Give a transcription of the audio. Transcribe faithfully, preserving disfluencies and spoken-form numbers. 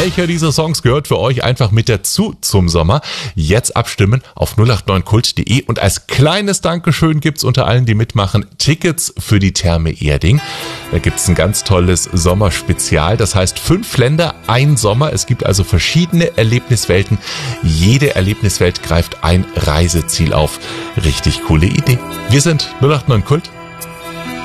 Welcher dieser Songs gehört für euch einfach mit dazu zum Sommer? Jetzt abstimmen auf null acht neun kult punkt de und als kleines Dankeschön gibt's unter allen, die mitmachen, Tickets für die Therme Erding. Da gibt's ein ganz tolles Sommerspezial. Das heißt fünf Länder, ein Sommer. Es gibt also verschiedene Erlebniswelten. Jede Erlebniswelt greift ein Reiseziel auf. Richtig coole Idee. Wir sind null acht neun Kult.